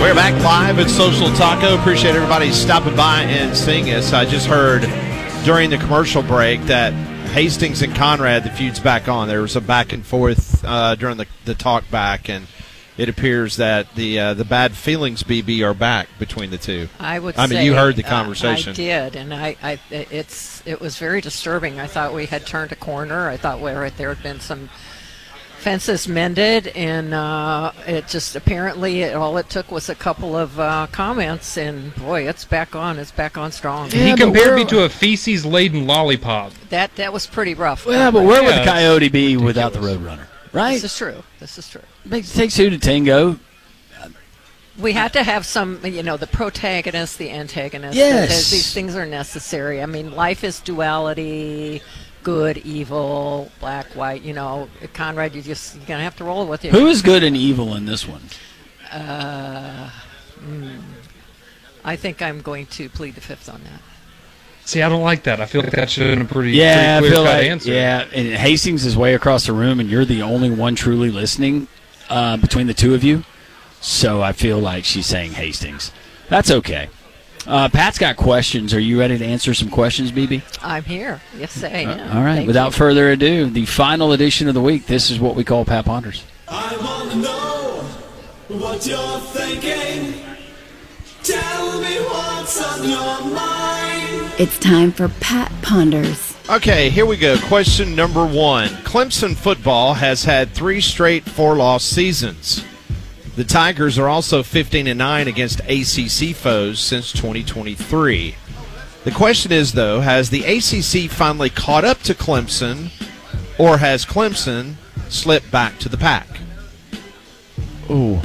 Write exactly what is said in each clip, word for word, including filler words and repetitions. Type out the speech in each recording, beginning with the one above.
We're back live at Social Taco. Appreciate everybody stopping by and seeing us. I just heard during the commercial break that Hastings and Conrad, the feud's back on. There was a back and forth uh, during the, the talk back, and it appears that the uh, the bad feelings, B B, are back between the two. I would. I mean, say, you heard the conversation. Uh, I did, and I, I, it's it was very disturbing. I thought we had turned a corner. I thought we were, there had been some fences mended, and uh, it just apparently it, all it took was a couple of uh, comments, and boy, it's back on. It's back on strong. Yeah, he compared me to a feces-laden lollipop. That that was pretty rough. Well, but where yeah, would the Coyote be without the Roadrunner? Right? This is true. This is true. It takes two to tango. We had to have some, you know, the protagonist, the antagonist. Yes. These things are necessary. I mean, life is duality. Good, evil, black, white. You know, Conrad, you just you're gonna have to roll with it. Who is good and evil in this one? Uh, mm, I think I'm going to plead the fifth on that. See, I don't like that. I feel like that should have been a pretty, Yeah, pretty I feel clear-cut like answer. yeah. And Hastings is way across the room, and you're the only one truly listening uh, between the two of you. So I feel like she's saying Hastings. That's okay. Uh, Pat's got questions. Are you ready to answer some questions, B B? I'm here. Yes, I am. Uh, all right. Thank Without you. further ado, the final edition of the week. This is what we call Pat Ponders. I want to know what you're thinking. Tell me what's on your mind. It's time for Pat Ponders. Okay, here we go. Question number one. Clemson football has had three straight four-loss seasons. The Tigers are also fifteen and nine against A C C foes since twenty twenty-three. The question is, though, has the A C C finally caught up to Clemson, or has Clemson slipped back to the pack? Ooh.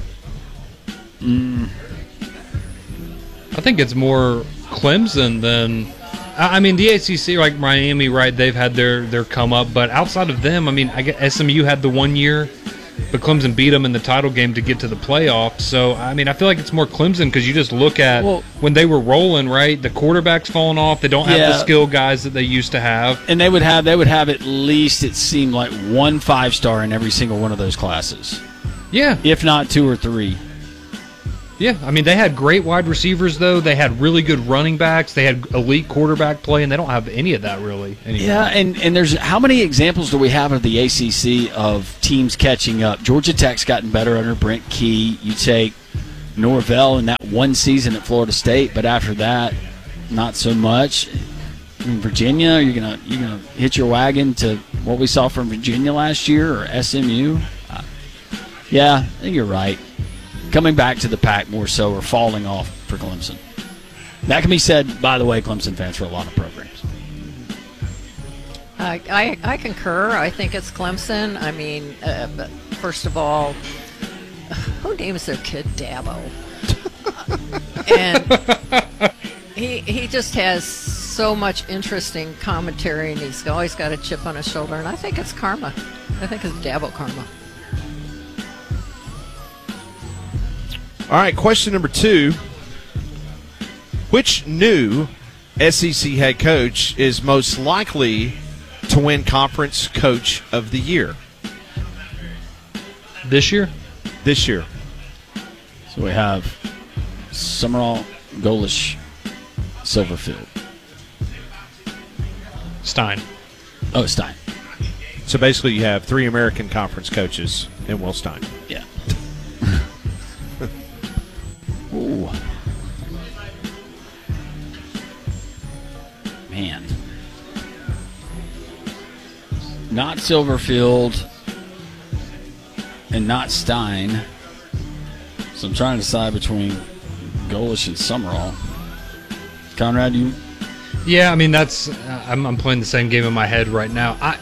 Mm. I think it's more Clemson than. I I mean, the A C C, like Miami, right? They've had their, their come up, but outside of them, I mean, I guess S M U had the one year, but Clemson beat them in the title game to get to the playoffs. So, I mean, I feel like it's more Clemson because you just look at Well, when they were rolling, right? The quarterback's falling off. They don't have Yeah. the skill guys that they used to have. And they would have they would have at least, it seemed like, one five star in every single one of those classes, Yeah, if not two or three. yeah. I mean, they had great wide receivers, though. They had really good running backs. They had elite quarterback play, and they don't have any of that really anymore. Yeah, and, and there's how many examples do we have of the A C C of teams catching up? Georgia Tech's gotten better under Brent Key. You take Norvell in that one season at Florida State, but after that, not so much. In Virginia, you're gonna you're gonna hit your wagon to what we saw from Virginia last year or S M U. Uh, yeah, I think you're right. Coming back to the pack more so, or falling off for Clemson. That can be said, by the way, Clemson fans, for a lot of programs. I, I I concur. I think it's Clemson. I mean, uh, but first of all, who names their kid Dabo? And he he just has so much interesting commentary, and he's always got a chip on his shoulder. And I think it's karma. I think it's Dabo karma. All right, question number two. Which new S E C head coach is most likely to win Conference Coach of the Year This year? this year? So we have Summerall, Golish, Silverfield. Stein. Oh, Stein. So basically you have three American Conference coaches and Will Stein. Yeah. Ooh. Man. Not Silverfield and not Stein. So I'm trying to decide between Golish and Summerall. Conrad, you... Yeah, I mean, that's. Uh, I'm, I'm playing the same game in my head right now. I,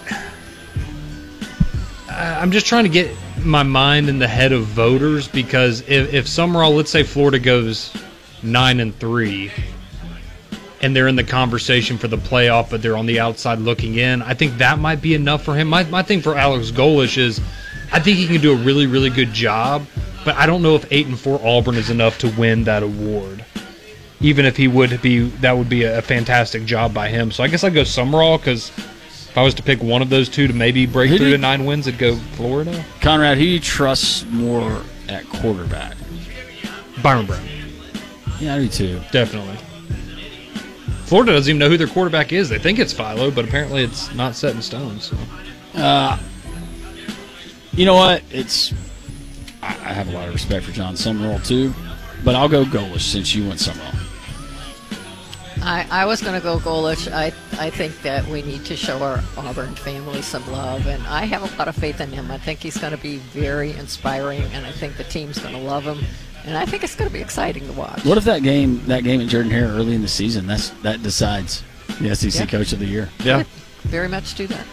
I'm just trying to get my mind in the head of voters because if, if Summerall, let's say Florida goes nine and three, and they're in the conversation for the playoff, but they're on the outside looking in, I think that might be enough for him. My my thing for Alex Golish is, I think he can do a really really good job, but I don't know if eight and four Auburn is enough to win that award. Even if he would be, that would be a fantastic job by him. So I guess I'd go Summerall because if I was to pick one of those two to maybe break Who through do you- to nine wins, I'd go Florida. Conrad, who do you trust more at quarterback? Byron Brown, Yeah, I do too. definitely. Florida doesn't even know who their quarterback is. They think it's Philo, but apparently it's not set in stone. So. Uh, you know what? It's I, I have a lot of respect for John Summerall too, but I'll go Golish since you went Summerall. I, I was going to go Golish. I I think that we need to show our Auburn family some love, and I have a lot of faith in him. I think he's going to be very inspiring, and I think the team's going to love him, and I think it's going to be exciting to watch. What if that game that game at Jordan Hare early in the season that's that decides the S E C Yeah. Coach of the Year? Yeah. Very much do that.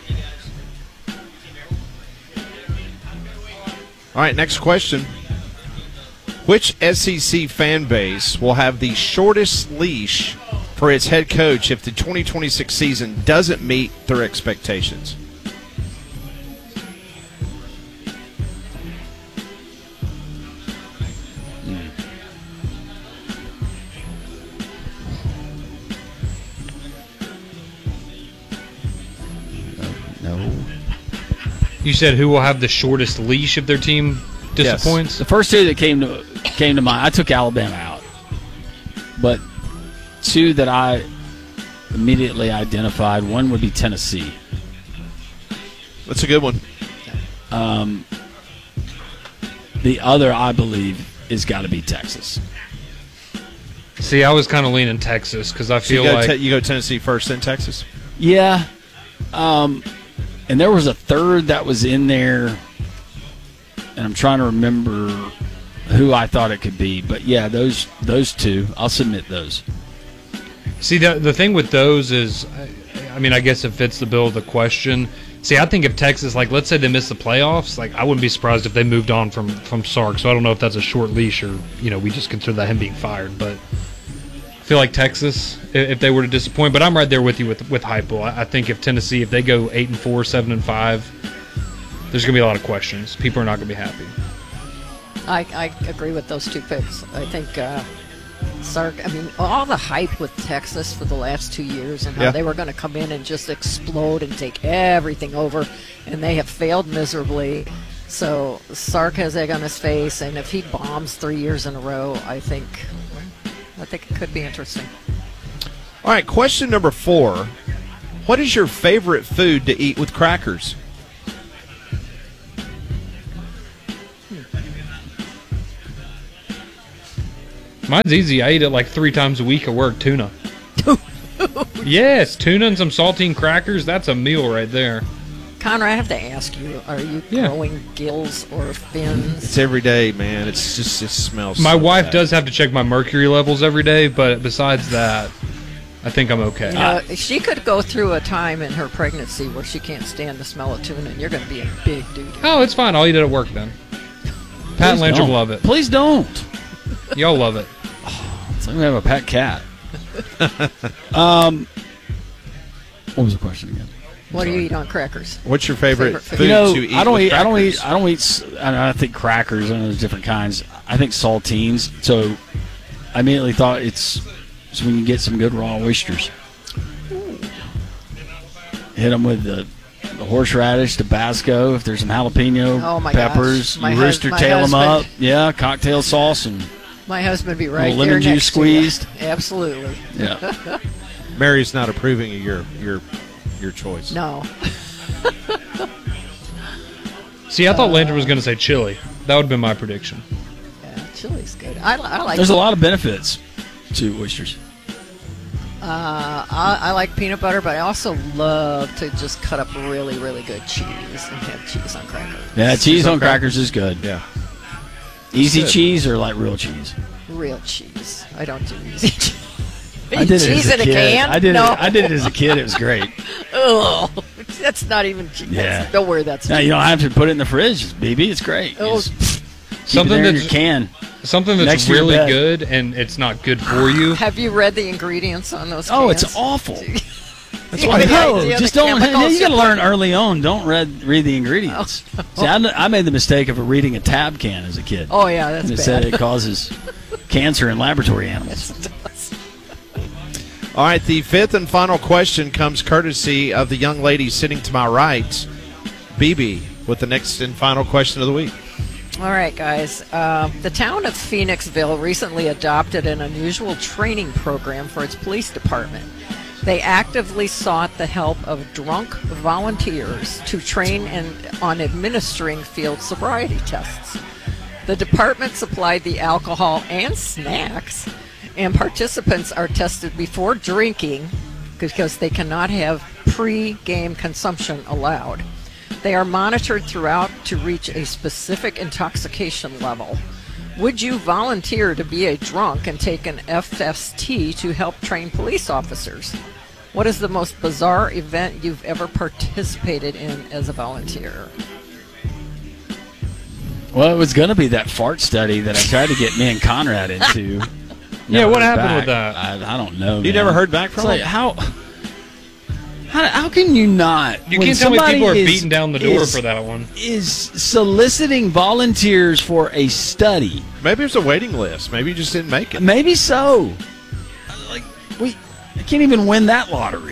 All right, next question. Which S E C fan base will have the shortest leash for its head coach if the twenty twenty-six season doesn't meet their expectations? No. You said who will have the shortest leash if their team disappoints? The first two that came to came to mind, I took Alabama out, but two that I immediately identified. One would be Tennessee. That's a good one. Um, the other, I believe, is got to be Texas. See, I was kind of leaning Texas because I So you feel go, like te- you go Tennessee first, then Texas? Yeah, um, and there was a third that was in there, and I'm trying to remember who I thought it could be. But yeah, those those two, I'll submit those. See, the the thing with those is, I, I mean, I guess it fits the bill of the question. See, I think if Texas, like, let's say they miss the playoffs, like, I wouldn't be surprised if they moved on from, from Sark. So I don't know if that's a short leash or, you know, we just consider that him being fired. But I feel like Texas, i- if they were to disappoint, but I'm right there with you with with Heupel. I, I think if Tennessee, if they go eight and four, seven and five, there's going to be a lot of questions. People are not going to be happy. I, I agree with those two picks. I think uh, Sark, I mean, all the hype with Texas for the last two years and how Yeah. they were going to come in and just explode and take everything over, and they have failed miserably. So Sark has egg on his face, and if he bombs three years in a row, I think, I think it could be interesting. All right, question number four. What is your favorite food to eat with crackers? Mine's easy. I eat it like three times a week at work. Tuna. Yes, tuna and some saltine crackers. That's a meal right there. Connor, I have to ask you, are you Yeah. growing gills or fins? It's every day, man. It's just, it smells My so wife bad. does have to check my mercury levels every day, but besides that, I think I'm okay. You know, she could go through a time in her pregnancy where she can't stand the smell of tuna, and you're going to be a big dude. Oh, it's fine. I'll eat it at work then. Pat and Please Landry don't. love it. Please don't. Y'all love it. It's like we have a pet cat. um, what was the question again? What do you eat on crackers? What's your favorite, Favorite food? food You know, to eat I don't with eat. I don't crackers? eat. I don't eat. s- I, know, I think crackers. I know there's different kinds. I think saltines. So I immediately thought it's so when you get some good raw oysters, hit them with the, the horseradish, Tabasco. If there's some jalapeno Oh, my peppers, gosh. My you hus- rooster my tail them husband- up. Yeah, cocktail sauce and My husband would be right Little lemon there juice next to you. squeezed. Absolutely. yeah. Mary's not approving of your your your choice. No. See, I thought Landry was going to say chili. That would have been my prediction. Yeah, chili's good. I, li- I like. There's a lot of benefits to oysters. Uh, I, I like peanut butter, but I also love to just cut up really, really good cheese and have cheese on crackers. Yeah, cheese on crackers is good. Yeah. Easy Good. cheese or like real cheese? Real cheese. I don't do easy cheese. I did it cheese as a in a kid. can? I did no. it. I did it as a kid. It was great. Oh, that's not even cheese. Yeah. Don't worry, that's Now you don't have to put it in the fridge, B B. It's great. You Oh, just keep Something it there in that's your can. something Next that's to your really bed. good and it's not good for you. have you read the ingredients on those? Oh, cans? it's awful. That's I know. Just don't. You got to learn early on. Don't read read the ingredients. See, I, I made the mistake of reading a tab can as a kid. Oh yeah, that's and it bad. said it causes cancer in laboratory animals. All right, the fifth and final question comes courtesy of the young lady sitting to my right, B B, with the next and final question of the week. All right, guys. Uh, the town of Phoenixville recently adopted an unusual training program for its police department. They actively sought the help of drunk volunteers to train in, on administering field sobriety tests. The department supplied the alcohol and snacks, and participants are tested before drinking because they cannot have pre-game consumption allowed. They are monitored throughout to reach a specific intoxication level. Would you volunteer to be a drunk and take an F S T to help train police officers? What is the most bizarre event you've ever participated in as a volunteer? Well, it was going to be that fart study that I tried to get me and Conrad into. Yeah, Never what heard happened back. with that? I, I don't know. You man. never heard back from It's like, him? how, how? How can you not? You when can't tell me somebody people are is- beating down the door is- for that one. Is soliciting volunteers for a study. Maybe there's a waiting list. Maybe you just didn't make it. Maybe so. Like we I can't even win that lottery.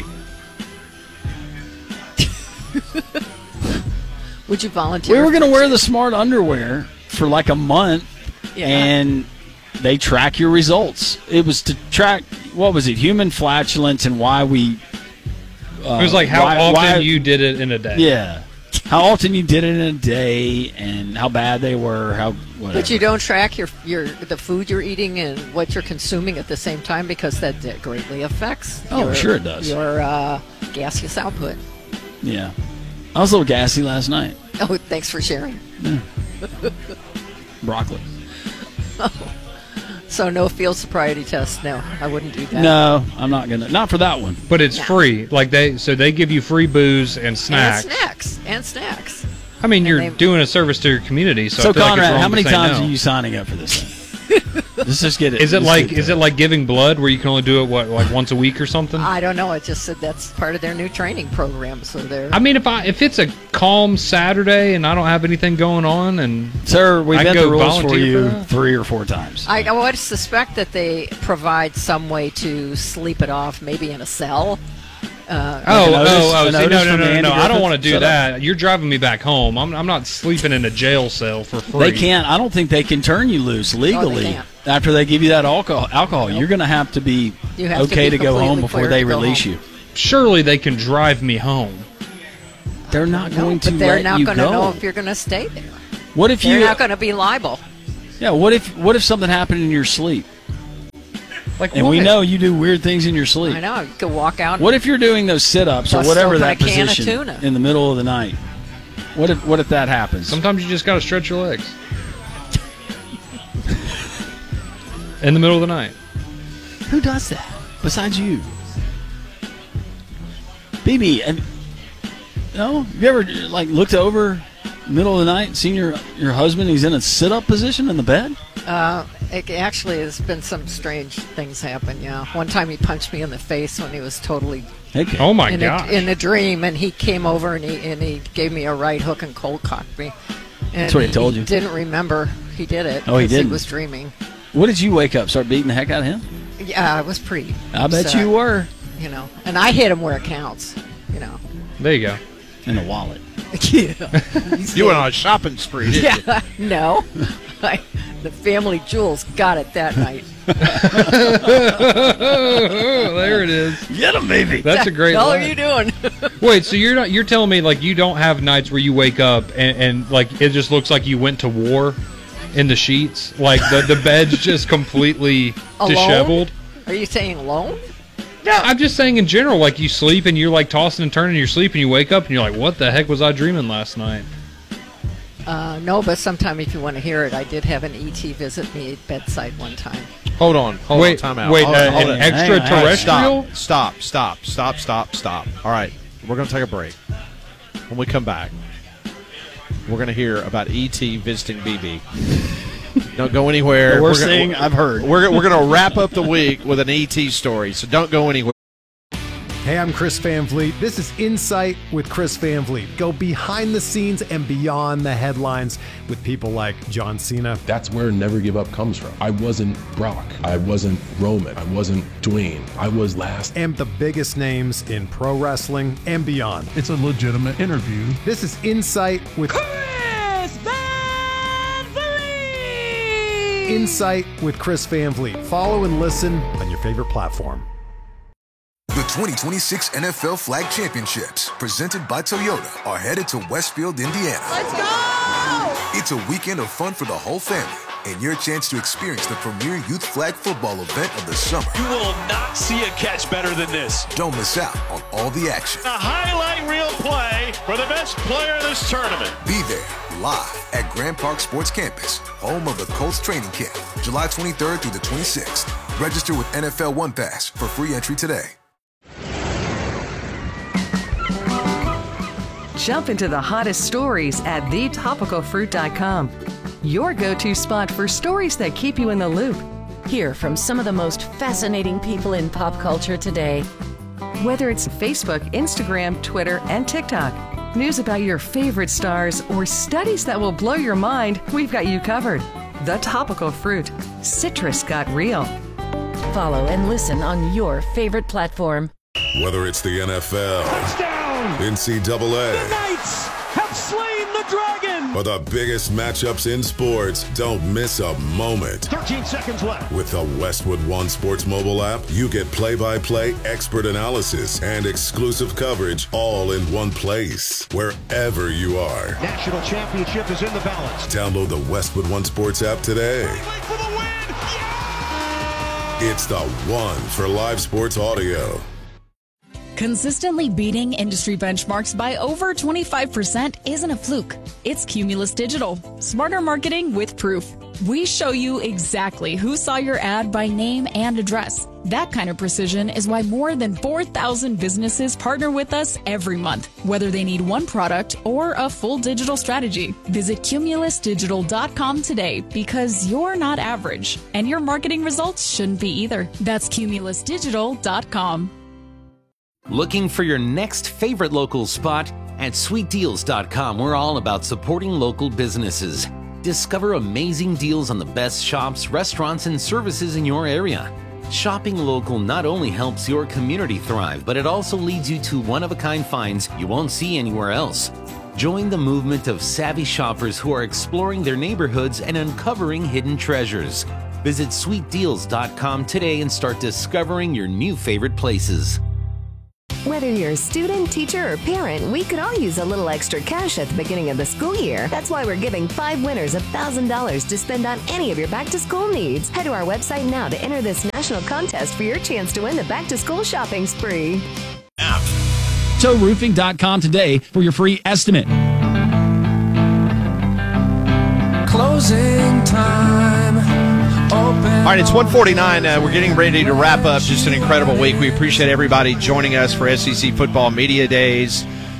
Would you volunteer? We were going to for- wear the smart underwear for like a month, Yeah. and they track your results. It was to track, what was it, human flatulence and why we. Uh, It was like how why- often why- you did it in a day. Yeah. How often you did it in a day, and how bad they were, how whatever. But you don't track your your the food you're eating and what you're consuming at the same time because that that greatly affects. Oh, your, sure it does. Your uh, gaseous output. Yeah. I was a little gassy last night. Oh, thanks for sharing. Broccoli. So no field sobriety test. No, I wouldn't do that. No, I'm not gonna. Not for that one. But it's No. free. Like they, so they give you free booze and And snacks. snacks. And snacks. I mean, And you're they- doing a service to your community. So, So, I feel like it's Conrad, wrong how to many say times no. are you signing up for this thing? Let's just get it. Is it let's like get is that. it like giving blood where you can only do it what like once a week or something? I don't know. It just said that's part of their new training program. So they're. I mean, if I if it's a calm Saturday and I don't have anything going on, and Sir, we've I been go the rules for volunteer you for that? three or four times. I, I would suspect that they provide some way to sleep it off, maybe in a cell. Uh, oh a notice- oh oh, a see, notice no no from no no, Andy no I don't Griffith? want to do Shut up. that. You're driving me back home. I'm I'm not sleeping in a jail cell for free. They can't. I don't think they can turn you loose legally can't. after they give you that alcohol. Alcohol, you're going to have to be You have to okay be to, go home completely before cleared they to go release home. you. Surely they can drive me home. They're not no, going to but they're let not you going to go. know if you're going to stay there. What if They're you? not going to be liable. Yeah. What if? What if something happened in your sleep? Like And we what? know you do weird things in your sleep. I know. You could walk out. What if you're doing those sit-ups or Bust whatever open that a can of position tuna. in the middle of the night? What if? What if that happens? Sometimes you just got to stretch your legs in the middle of the night. Who does that besides you? B B, and no, have you ever like looked over middle of the night, and seen your your husband? He's in a sit-up position in the bed. Uh, it actually has been some strange things happen. Yeah, one time he punched me in the face when he was totally Okay. Oh my in gosh! a, in a dream, and he came over and he and he gave me a right hook and cold cocked me. And That's what he told you. Didn't remember he did it. Oh, he 'cause didn't. He was dreaming. What did you wake up? Start beating the heck out of him? Yeah, I was pretty. I bet upset, you were. You know, and I hit him where it counts. You know. There you go. In a wallet. Yeah. You went on a shopping spree, didn't you? Yeah. No. I, the family jewels got it that night. There it is. Get him, baby. That's a great What the hell line. are you doing? Wait, so you're not you're telling me like you don't have nights where you wake up and, and like it just looks like you went to war in the sheets? Like the, the bed's just completely Alone? disheveled? Are you saying alone? No, I'm just saying in general, like you sleep and you're like tossing and turning in your sleep and you wake up and you're like, what the heck was I dreaming last night? Uh, no, but sometime if you want to hear it, I did have an E T visit me at bedside one time. Hold on. Hold Wait, on. Time out. wait, hold uh, on, hold an on. extraterrestrial? Stop. Stop. Stop. Stop. Stop. Stop. All right. We're going to take a break. When we come back, we're going to hear about E T visiting B B. Don't go anywhere. The worst We're gonna- thing I've heard. We're, we're going to wrap up the week with an E T story, so don't go anywhere. Hey, I'm Chris Van Vliet. This is Insight with Chris Van Vliet. Go behind the scenes and beyond the headlines with people like John Cena. That's where Never Give Up comes from. I wasn't Brock. I wasn't Roman. I wasn't Dwayne. I was last. And the biggest names in pro wrestling and beyond. It's a legitimate interview. This is Insight with Chris Van Vliet! Insight with Chris Van Vliet. Follow and listen on your favorite platform. The twenty twenty-six N F L Flag Championships, presented by Toyota, are headed to Westfield, Indiana. Let's go! It's a weekend of fun for the whole family and your chance to experience the premier youth flag football event of the summer. You will not see a catch better than this. Don't miss out on all the action. A highlight reel play for the best player of this tournament. Be there live at Grand Park Sports Campus, home of the Colts training camp, July twenty-third through the twenty-sixth. Register with N F L One Pass for free entry today. Jump into the hottest stories at the topical fruit dot com. Your go-to spot for stories that keep you in the loop. Hear from some of the most fascinating people in pop culture today. Whether it's Facebook, Instagram, Twitter, and TikTok, news about your favorite stars, or studies that will blow your mind, we've got you covered. The Topical Fruit. Citrus got real. Follow and listen on your favorite platform. Whether it's the N F L, Touchdown! N C double A, The Knights have slain the dragon! or the biggest matchups in sports, don't miss a moment. thirteen seconds left. With the Westwood One Sports mobile app, you get play-by-play expert analysis and exclusive coverage all in one place, wherever you are. National championship is in the balance. Download the Westwood One Sports app today. For the win! Yeah! It's the one for live sports audio. Consistently beating industry benchmarks by over twenty-five percent isn't a fluke. It's Cumulus Digital. Smarter marketing with proof. We show you exactly who saw your ad by name and address. That kind of precision is why more than four thousand businesses partner with us every month, whether they need one product or a full digital strategy. Visit cumulus digital dot com today because you're not average, and your marketing results shouldn't be either. That's cumulus digital dot com. Looking for your next favorite local spot? At sweet deals dot com, we're all about supporting local businesses. Discover amazing deals on the best shops, restaurants, and services in your area. Shopping local not only helps your community thrive, but it also leads you to one-of-a-kind finds you won't see anywhere else. Join the movement of savvy shoppers who are exploring their neighborhoods and uncovering hidden treasures. Visit sweet deals dot com today and start discovering your new favorite places. Whether you're a student, teacher, or parent, we could all use a little extra cash at the beginning of the school year. That's why we're giving five winners one thousand dollars to spend on any of your back-to-school needs. Head to our website now to enter this national contest for your chance to win the back-to-school shopping spree. tow roofing dot com today for your free estimate. Closing time. Open. All right, it's one forty-nine. Uh, we're getting ready to wrap up. Just an incredible week. We appreciate everybody joining us for S E C Football Media Days.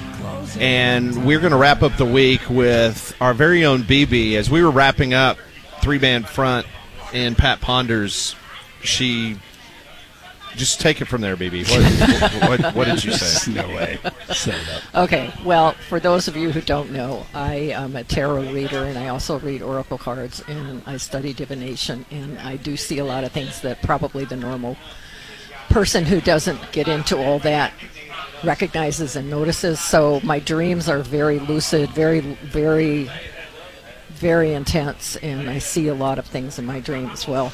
And we're going to wrap up the week with our very own B B. As we were wrapping up three-band front in Pat Ponders, she... Just take it from there, B B. What, what, what did you say? No way. Set it up. Okay, well, for those of you who don't know, I am a tarot reader, and I also read oracle cards, and I study divination, and I do see a lot of things that probably the normal person who doesn't get into all that recognizes and notices. So my dreams are very lucid, very, very, very intense, and I see a lot of things in my dreams. Well,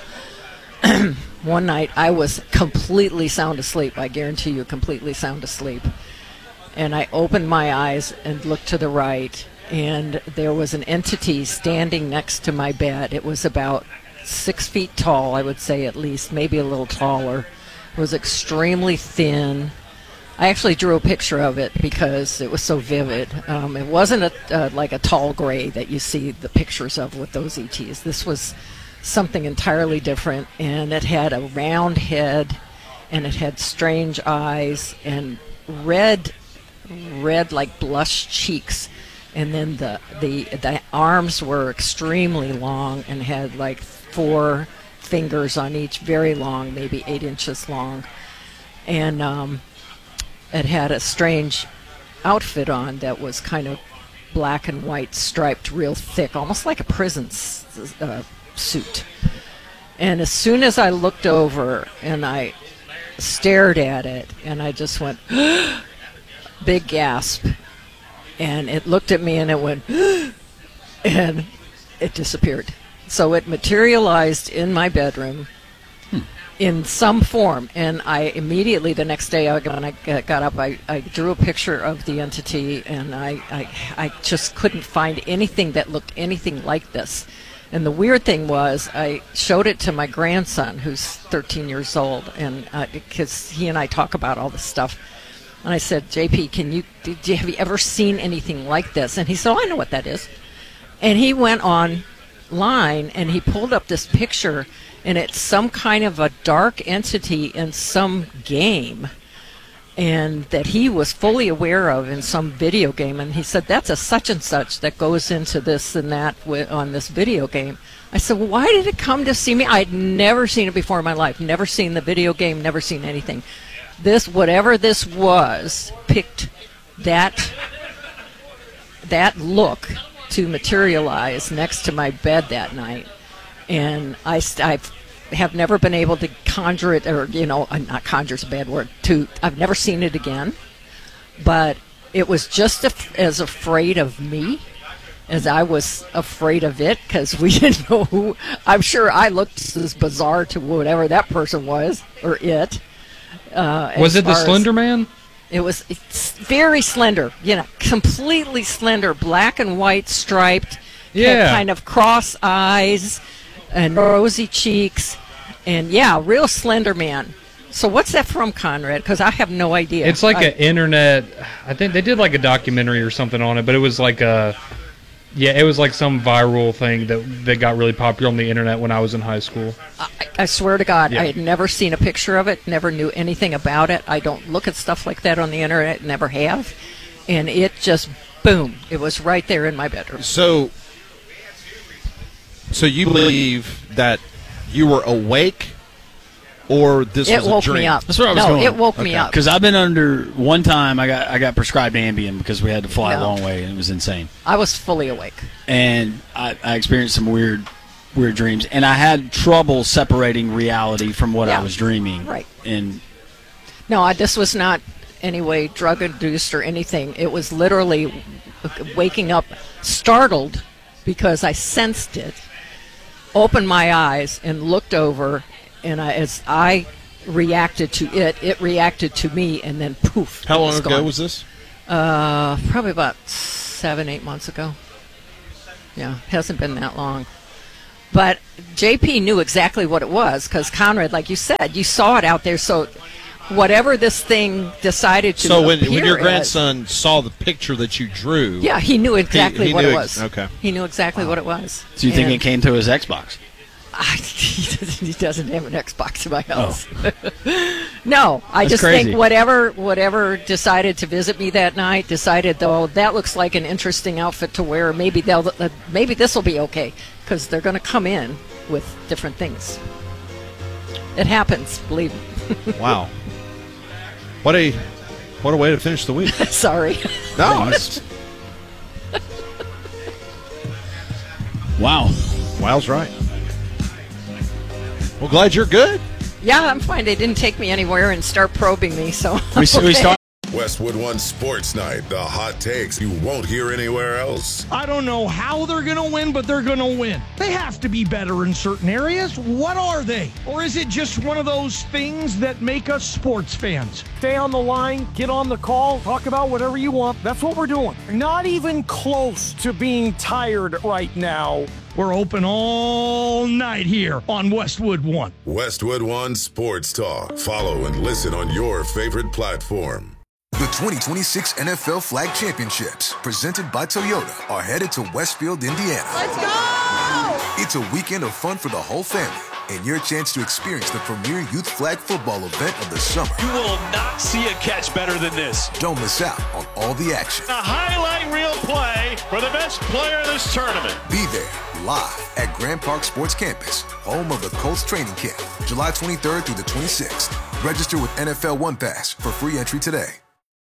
one night I was completely sound asleep. I guarantee you, completely sound asleep. And I opened my eyes and looked to the right, and there was an entity standing next to my bed. It was about six feet tall, I would say, at least, maybe a little taller. It was extremely thin. I actually drew a picture of it because it was so vivid. Um, it wasn't a, uh, like a tall gray that you see the pictures of with those E Ts. This was something entirely different, and it had a round head, and it had strange eyes, and red, red like blush cheeks, and then the the the arms were extremely long and had like four fingers on each, very long, maybe eight inches long, and um, it had a strange outfit on that was kind of black and white striped, real thick, almost like a prison uh, suit. And as soon as I looked over and I stared at it, and I just went big gasp, and it looked at me and it went and it disappeared. So it materialized in my bedroom hmm. in some form, and I immediately the next day when I got up, I, I drew a picture of the entity, and I, I I just couldn't find anything that looked anything like this. And the weird thing was, I showed it to my grandson, who's thirteen years old, and because uh, he and I talk about all this stuff. And I said, J P, can you, did you, have you ever seen anything like this? And he said, oh, I know what that is. And he went online and he pulled up this picture, and it's some kind of a dark entity in some game, and that he was fully aware of in some video game. And he said, that's a such and such that goes into this and that with, on this video game. I said, well, why did it come to see me? I'd never seen it before in my life, never seen the video game, never seen anything. This, whatever this was, picked that that look to materialize next to my bed that night, and I, I have never been able to conjure it, or you know, not conjure is a bad word. To I've never seen it again, but it was just af- as afraid of me as I was afraid of it, because we didn't know who. I'm sure I looked as bizarre to whatever that person was or it. Uh, was it the Slender Man? It was it's very slender, you know, completely slender, black and white striped, yeah, kind of cross eyes and rosy cheeks, and yeah, real Slender Man. So what's that from, Conrad? Because I have no idea. It's like I, an internet. I think they did like a documentary or something on it, but it was like a. Yeah, it was like some viral thing that that got really popular on the internet when I was in high school. I, I swear to God, yeah. I had never seen a picture of it, never knew anything about it. I don't look at stuff like that on the internet, never have. And it just, boom, it was right there in my bedroom. So, so you believe that you were awake, or this it was a woke dream? me up. That's where I was no, going. it woke okay. me up. Because I've been under, one time I got I got prescribed Ambien because we had to fly no. a long way, and it was insane. I was fully awake. And I, I experienced some weird weird dreams, and I had trouble separating reality from what yeah. I was dreaming. Right. And no, I, this was not any way drug-induced or anything. It was literally waking up startled because I sensed it, opened my eyes, and looked over, and I, as I reacted to it, it reacted to me, and then poof. How long was ago gone. was this? Uh, probably about seven, eight months ago. Yeah, hasn't been that long. But J P knew exactly what it was, because Conrad, like you said, you saw it out there. So whatever this thing decided to So when, appear when your as, grandson saw the picture that you drew, yeah, he knew exactly he, he what knew it ex- was. okay. He knew exactly wow. what it was. So you think and it came through his Xbox? I, he, doesn't, he doesn't have an Xbox in my house. Oh. No, I That's just crazy. think whatever whatever decided to visit me that night decided, though, that looks like an interesting outfit to wear. Maybe they'll uh, maybe this will be okay, because they're going to come in with different things. It happens, believe me. Wow. What a what a way to finish the week. Sorry. No. It's, wow. Wow's right. Well, glad you're good. Yeah, I'm fine. They didn't take me anywhere and start probing me, so we, okay. we start. Westwood One Sports Night, the hot takes you won't hear anywhere else. I don't know how they're going to win, but they're going to win. They have to be better in certain areas. What are they? Or is it just one of those things that make us sports fans? Stay on the line, get on the call, talk about whatever you want. That's what we're doing. Not even close to being tired right now. We're open all night here on Westwood One. Westwood One Sports Talk. Follow and listen on your favorite platform. The twenty twenty-six N F L Flag Championships, presented by Toyota, are headed to Westfield, Indiana. Let's go! It's a weekend of fun for the whole family, and your chance to experience the premier youth flag football event of the summer. You will not see a catch better than this. Don't miss out on all the action. A highlight reel play for the best player in this tournament. Be there, live at Grand Park Sports Campus, home of the Colts training camp, July twenty-third through the twenty-sixth. Register with N F L One Pass for free entry today.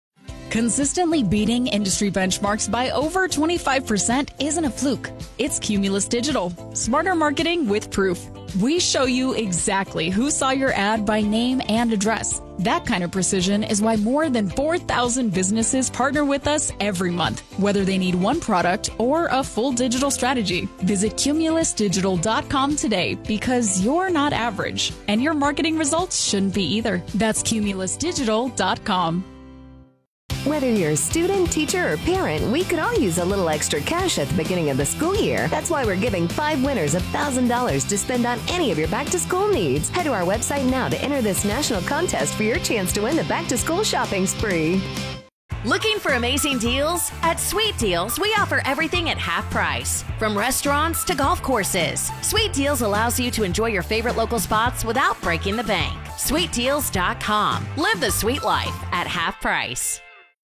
Consistently beating industry benchmarks by over twenty-five percent isn't a fluke. It's Cumulus Digital. Smarter marketing with proof. We show you exactly who saw your ad by name and address. That kind of precision is why more than four thousand businesses partner with us every month, whether they need one product or a full digital strategy. Visit cumulus digital dot com today because you're not average, and your marketing results shouldn't be either. That's cumulus digital dot com. Whether you're a student, teacher, or parent, we could all use a little extra cash at the beginning of the school year. That's why we're giving five winners one thousand dollars to spend on any of your back-to-school needs. Head to our website now to enter this national contest for your chance to win the back-to-school shopping spree. Looking for amazing deals? At Sweet Deals, we offer everything at half price. From restaurants to golf courses, Sweet Deals allows you to enjoy your favorite local spots without breaking the bank. sweet deals dot com. Live the sweet life at half price.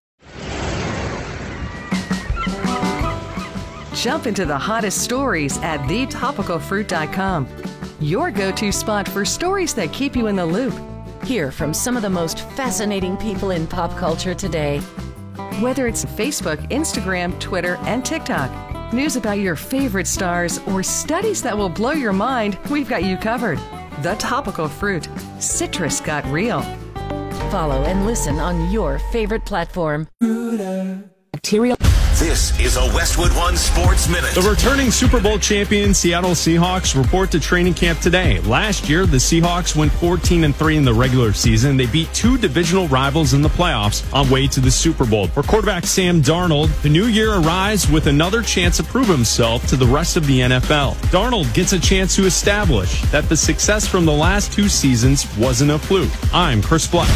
Jump into the hottest stories at the topical fruit dot com. Your go-to spot for stories that keep you in the loop. Hear from some of the most fascinating people in pop culture today. Whether it's Facebook, Instagram, Twitter, and TikTok, news about your favorite stars, or studies that will blow your mind, we've got you covered. The Topical Fruit. Citrus got real. Follow and listen on your favorite platform. Bacterial. This is a Westwood One Sports Minute. The returning Super Bowl champion Seattle Seahawks report to training camp today. Last year, the Seahawks went fourteen and three in the regular season. They beat two divisional rivals in the playoffs on way to the Super Bowl. For quarterback Sam Darnold, the new year arrives with another chance to prove himself to the rest of the N F L. Darnold gets a chance to establish that the success from the last two seasons wasn't a fluke. I'm Chris Black.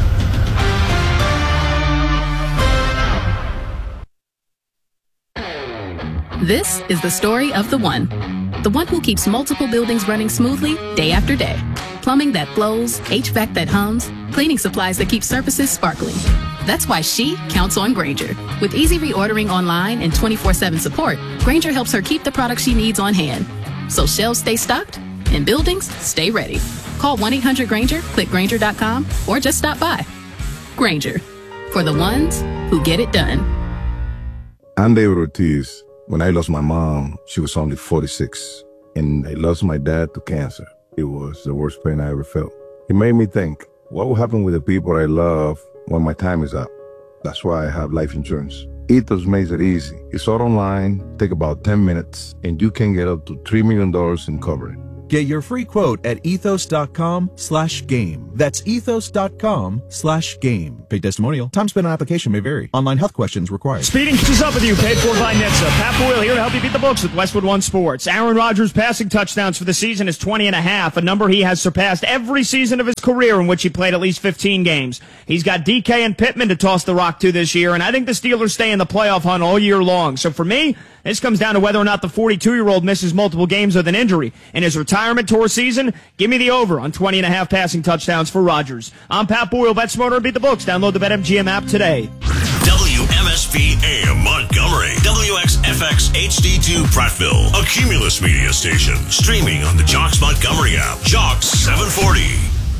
This is the story of the one. The one who keeps multiple buildings running smoothly day after day. Plumbing that flows, H V A C that hums, cleaning supplies that keep surfaces sparkling. That's why she counts on Grainger. With easy reordering online and twenty-four seven support, Grainger helps her keep the products she needs on hand. So shelves stay stocked and buildings stay ready. Call one eight hundred Grainger, click Grainger dot com, or just stop by. Grainger, for the ones who get it done. I'm David Ortiz. When I lost my mom, she was only forty-six, and I lost my dad to cancer. It was the worst pain I ever felt. It made me think, what will happen with the people I love when my time is up? That's why I have life insurance. Ethos makes it easy. It's all online, take about ten minutes, and you can get up to three million dollars in coverage. Get your free quote at ethos dot com slash game. That's ethos dot com slash game. Paid testimonial. Time spent on application may vary. Online health questions required. Speeding is up with you, paid for by N H T S A. Pat Boyle here to help you beat the books with Westwood One Sports. Aaron Rodgers' passing touchdowns for the season is twenty and a half, a number he has surpassed every season of his career in which he played at least fifteen games. He's got D K and Pittman to toss the rock to this year, and I think the Steelers stay in the playoff hunt all year long. So for me, this comes down to whether or not the forty-two-year-old misses multiple games with an injury. In his retirement tour season, give me the over on twenty and a half passing touchdowns for Rodgers. I'm Pat Boyle. Bet smarter and beat the books. Download the BetMGM app today. W M S P A M Montgomery. W X F X H D two Prattville. A Cumulus media station. Streaming on the Jocks Montgomery app. Jocks seven forty.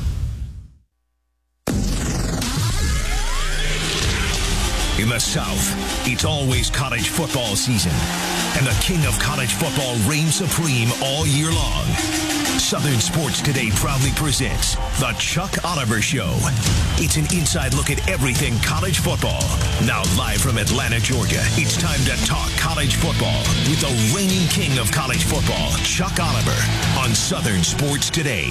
In the South, it's always college football season, and the king of college football reigns supreme all year long. Southern Sports Today proudly presents The Chuck Oliver Show. It's an inside look at everything college football. Now live from Atlanta, Georgia, it's time to talk college football with the reigning king of college football, Chuck Oliver, on Southern Sports Today.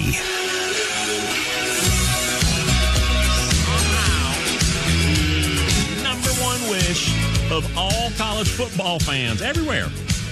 Wish of all college football fans everywhere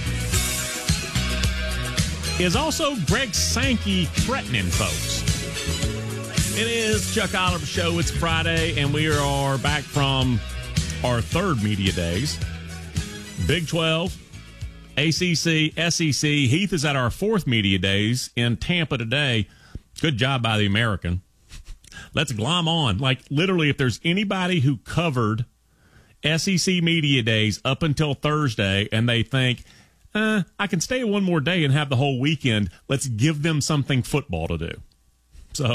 is also Greg Sankey threatening folks. It is Chuck Oliver Show. It's Friday, and we are back from our third media days. Big twelve, A C C, S E C. Heath is at our fourth media days in Tampa today. Good job by the American. Let's glom on. Like, literally, if there's anybody who covered S E C media days up until Thursday and they think, eh, I can stay one more day and have the whole weekend, let's give them something football to do. So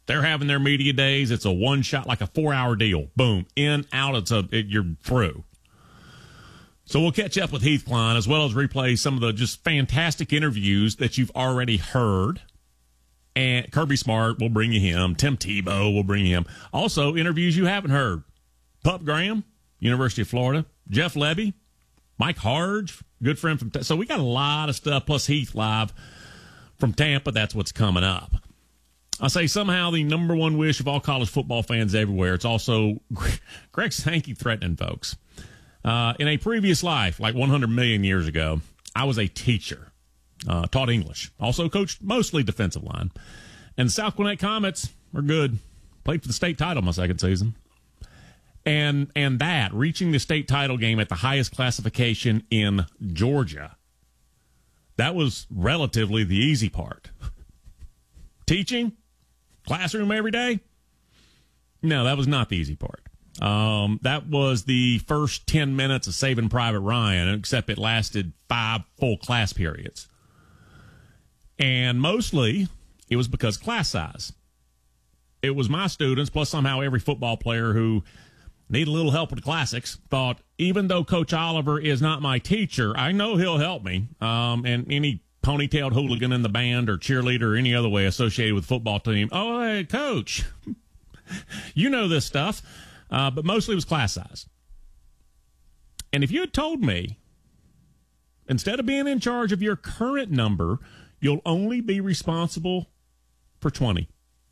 They're having their media days. It's a one shot, like a four hour deal. Boom, in, out. It's a it, you're through. So we'll catch up with Heath Klein as well as replay some of the just fantastic interviews that you've already heard. And Kirby Smart, we'll bring you him. Tim Tebow, we'll bring you him. Also, interviews you haven't heard. Pup Graham, University of Florida. Jeff Lebby, Mike Harge, good friend from. So we got a lot of stuff. Plus Heath live from Tampa. That's what's coming up. I say somehow the number one wish of all college football fans everywhere. It's also Greg Sankey threatening folks. Uh, in a previous life, like one hundred million years ago, I was a teacher, uh, taught English, also coached mostly defensive line. And the South Gwinnett Comets are good. Played for the state title my second season. And and that, reaching the state title game at the highest classification in Georgia, that was relatively the easy part. Teaching, classroom every day, no, that was not the easy part. Um, that was the first ten minutes of Saving Private Ryan, except it lasted five full class periods. And mostly, it was because class size. It was my students, plus somehow every football player who needed a little help with the classics, thought, even though Coach Oliver is not my teacher, I know he'll help me. Um, and any ponytailed hooligan in the band or cheerleader or any other way associated with the football team, oh, hey, Coach, you know this stuff. Uh, but mostly it was class size. And if you had told me, instead of being in charge of your current number, you'll only be responsible for twenty,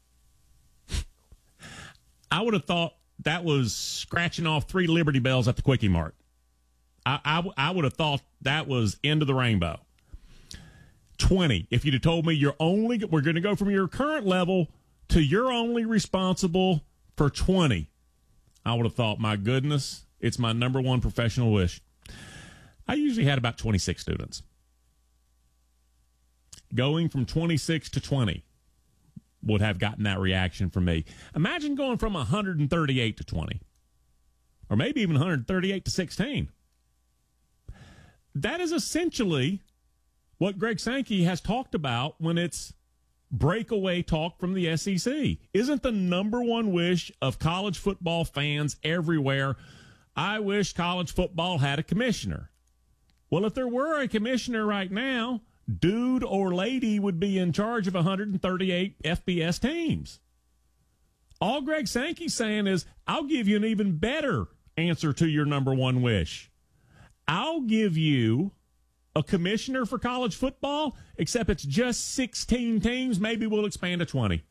I would have thought that was scratching off three Liberty Bells at the Quickie Mart. I, I, I would have thought that was end of the rainbow. twenty. If you'd have told me you're only, we're going to go from your current level to you're only responsible for twenty. I would have thought, my goodness, it's my number one professional wish. I usually had about twenty-six students. Going from twenty-six to twenty would have gotten that reaction from me. Imagine going from one hundred thirty-eight to twenty, or maybe even one hundred thirty-eight to sixteen. That is essentially what Greg Sankey has talked about when it's breakaway talk from the S E C. Isn't the number one wish of college football fans everywhere, I wish college football had a commissioner? Well, if there were a commissioner right now, dude or lady would be in charge of one hundred thirty-eight F B S teams. All Greg Sankey's saying is, I'll give you an even better answer to your number one wish. I'll give you a commissioner for college football, except it's just sixteen teams. Maybe we'll expand to twenty.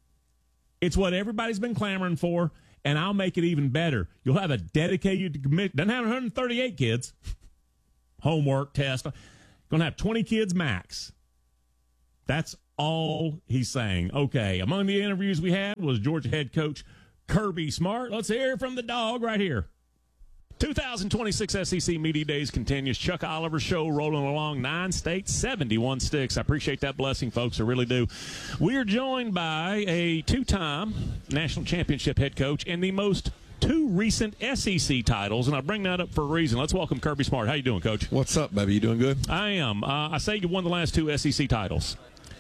It's what everybody's been clamoring for, and I'll make it even better. You'll have a dedicated commission. Doesn't have one hundred thirty-eight kids. Homework, test. Going to have twenty kids max. That's all he's saying. Okay, among the interviews we had was Georgia head coach Kirby Smart. Let's hear from the dog right here. two thousand twenty-six S E C Media Days continues. Chuck Oliver Show rolling along. Nine states, seventy-one sticks. I appreciate that blessing, folks. I really do. We are joined by a two-time national championship head coach and the most two recent S E C titles, and I bring that up for a reason. Let's welcome Kirby Smart. How you doing, Coach? What's up, baby? You doing good? I am. Uh, I say you won the last two S E C titles.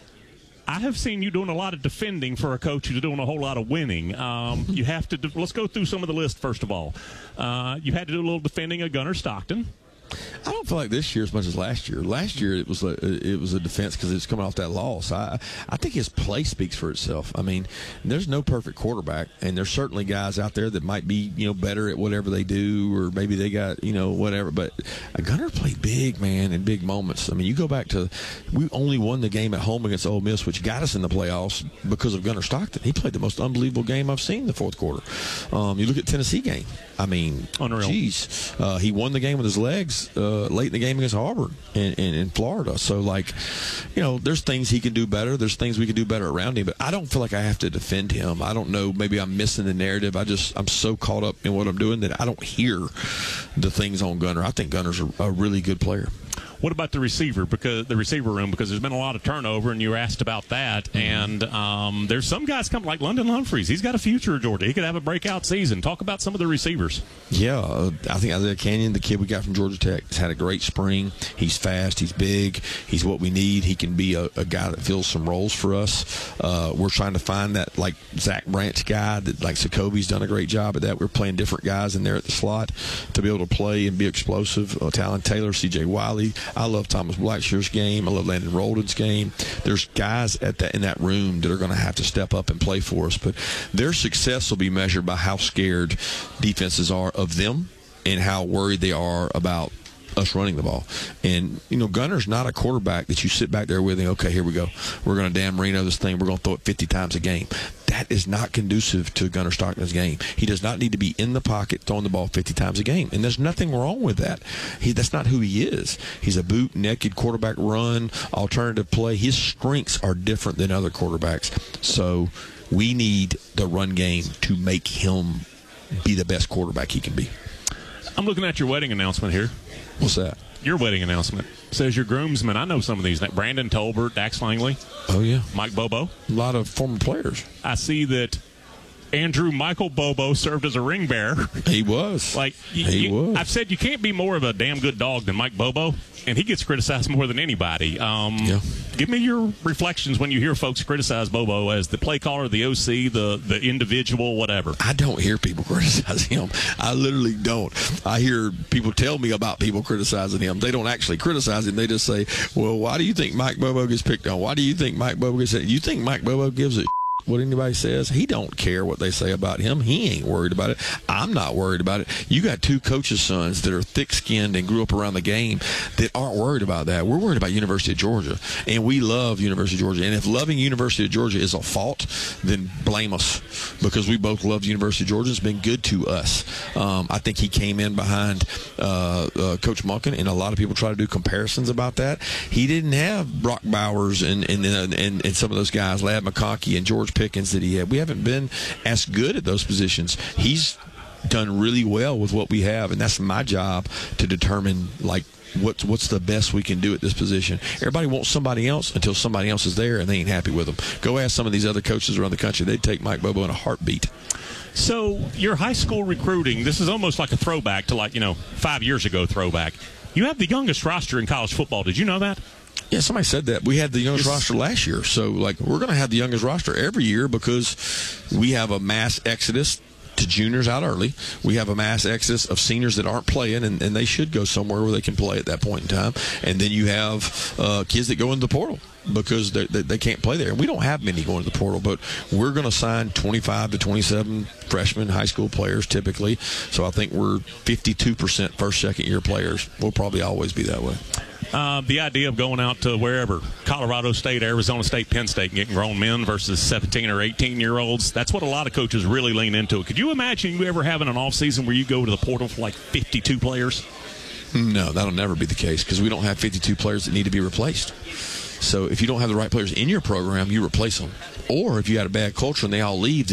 I have seen you doing a lot of defending for a coach who's doing a whole lot of winning. Um, you have to. De- let's go through some of the list first of all. Uh, you had to do a little defending of Gunnar Stockton. I don't feel like this year as much as last year. Last year it was a, it was a defense because it was coming off that loss. I I think his play speaks for itself. I mean, there's no perfect quarterback, and there's certainly guys out there that might be you know better at whatever they do, or maybe they got you know whatever. But Gunnar played big, man, in big moments. I mean, you go back to we only won the game at home against Ole Miss, which got us in the playoffs because of Gunnar Stockton. He played the most unbelievable game I've seen in the fourth quarter. Um, you look at Tennessee game. I mean, unreal. Geez, uh, he won the game with his legs. Uh, late in the game against Auburn in, in, in Florida. So, like, you know, there's things he can do better. There's things we can do better around him. But I don't feel like I have to defend him. I don't know. Maybe I'm missing the narrative. I just, I'm so caught up in what I'm doing that I don't hear the things on Gunnar. I think Gunnar's a, a really good player. What about the receiver? Because the receiver room, because there's been a lot of turnover, and you were asked about that. Mm-hmm. And um, there's some guys come like London Humphreys. He's got a future at Georgia. He could have a breakout season. Talk about some of the receivers. Yeah, uh, I think Isaiah Canyon, the kid we got from Georgia Tech, has had a great spring. He's fast. He's big. He's what we need. He can be a, a guy that fills some roles for us. Uh, we're trying to find that like Zach Branch guy that like Sokobe's done a great job at that. We're playing different guys in there at the slot to be able to play and be explosive. Uh, Talon Taylor, C J Wiley. I love Thomas Blackshear's game. I love Landon Rolden's game. There's guys at that in that room that are going to have to step up and play for us. But their success will be measured by how scared defenses are of them and how worried they are about us running the ball. And, you know, Gunner's not a quarterback that you sit back there with and, okay, here we go. We're going to Dan Marino this thing. We're going to throw it fifty times a game. That is not conducive to Gunner Stockton's game. He does not need to be in the pocket throwing the ball fifty times a game. And there's nothing wrong with that. He, that's not who he is. He's a boot, naked quarterback run, alternative play. His strengths are different than other quarterbacks. So we need the run game to make him be the best quarterback he can be. I'm looking at your wedding announcement here. What's that? Your wedding announcement says your groomsmen. I know some of these. Brandon Tolbert, Dax Langley. Oh, yeah. Mike Bobo. A lot of former players. I see that Andrew Michael Bobo served as a ring bearer. He was. Like you, he you, was. I've said you can't be more of a damn good dog than Mike Bobo, and he gets criticized more than anybody. Um, yeah. Give me your reflections when you hear folks criticize Bobo as the play caller, the O C, the, the individual, whatever. I don't hear people criticize him. I literally don't. I hear people tell me about people criticizing him. They don't actually criticize him. They just say, well, why do you think Mike Bobo gets picked on? Why do you think Mike Bobo gets – you think Mike Bobo gives a what anybody says? He don't care what they say about him. He ain't worried about it. I'm not worried about it. You got two coaches' sons that are thick-skinned and grew up around the game that aren't worried about that. We're worried about University of Georgia, and we love University of Georgia. And if loving University of Georgia is a fault, then blame us, because we both love University of Georgia. It's been good to us. Um, I think he came in behind uh, uh, Coach Monken, and a lot of people try to do comparisons about that. He didn't have Brock Bowers and and, and, and some of those guys, Ladd McConkey and George Pickens that he had. We haven't been as good at those positions. He's done really well with what we have, and that's my job to determine like what's what's the best we can do at this position. Everybody wants somebody else until somebody else is there and they ain't happy with them. Go ask some of these other coaches around the country. They'd take Mike Bobo in a heartbeat. So your high school recruiting, this is almost like a throwback to like, you know, five years ago throwback. You have the youngest roster in college football. Did you know that? Yeah, somebody said that. We had the youngest roster last year. So, like, we're going to have the youngest roster every year because we have a mass exodus to juniors out early. We have a mass exodus of seniors that aren't playing, and, and they should go somewhere where they can play at that point in time. And then you have uh, kids that go into the portal because they, they, they can't play there. And we don't have many going to the portal, but we're going to sign twenty-five to twenty-seven freshmen high school players typically. So I think we're fifty-two percent first, second year players. We'll probably always be that way. Uh, the idea of going out to wherever, Colorado State, Arizona State, Penn State, and getting grown men versus seventeen or eighteen-year-olds, that's what a lot of coaches really lean into. Could you imagine you ever having an offseason where you go to the portal for like fifty-two players? No, that'll never be the case because we don't have fifty-two players that need to be replaced. So if you don't have the right players in your program, you replace them. Or if you had a bad culture and they all leave,